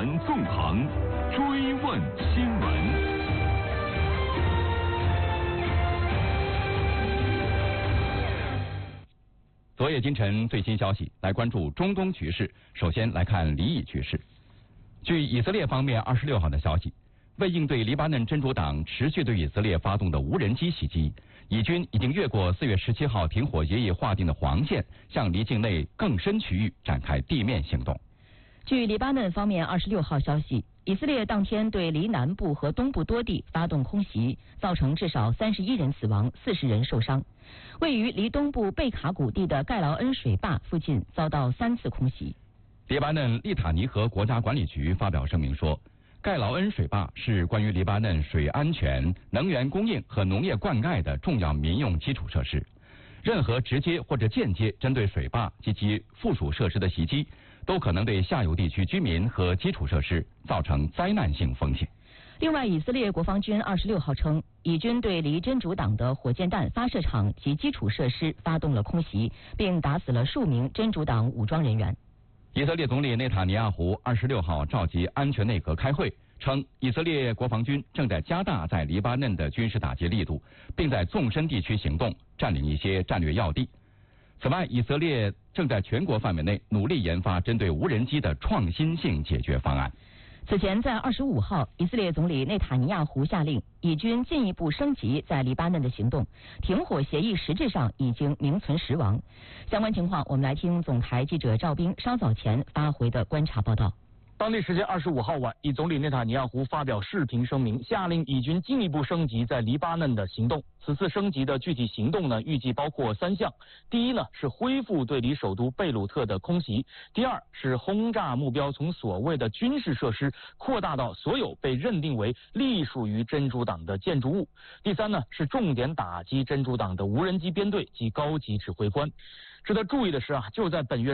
传纵横，追问新闻。 昨夜今晨最新消息，来关注中东局势。首先来看黎以局势。据以色列方面26号的消息，为应对黎巴嫩真主党持续对以色列发动的无人机袭击，以军已经越过4月17号停火协议划定的黄线，向黎境内更深区域展开地面行动。 据黎巴嫩方面26号消息，以色列当天对黎南部和东部多地发动空袭，造成至少31人死亡，40人受伤。位于黎东部贝卡谷地的盖劳恩水坝附近遭到3次空袭。 黎巴嫩利塔尼河国家管理局发表声明说，盖劳恩水坝是关于黎巴嫩水安全、能源供应和农业灌溉的重要民用基础设施。任何直接或者间接针对水坝及其附属设施的袭击，都可能对下游地区居民和基础设施造成灾难性风险。 另外，以色列国防军26号称，以军对黎真主党的火箭弹发射场及基础设施发动了空袭，并打死了数名真主党武装人员。 以色列总理内塔尼亚胡26号召集安全内阁开会，称以色列国防军正在加大在黎巴嫩的军事打击力度，并在纵深地区行动，占领一些战略要地。此外，以色列正在全国范围内努力研发针对无人机的创新性解决方案。 此前，在25号，以色列总理内塔尼亚胡下令以军进一步升级在黎巴嫩的行动，停火协议实质上已经名存实亡。相关情况，我们来听总台记者赵兵稍早前发回的观察报道。 当地时间25号晚，以总理内塔尼亚胡发表视频声明，下令以军进一步升级在黎巴嫩的行动。此次升级的具体行动呢，预计包括3项。第一呢，是恢复对黎首都贝鲁特的空袭；第二是轰炸目标从所谓的军事设施扩大到所有被认定为隶属于真主党的建筑物；第三呢，是重点打击真主党的无人机编队及高级指挥官。值得注意的是就在本月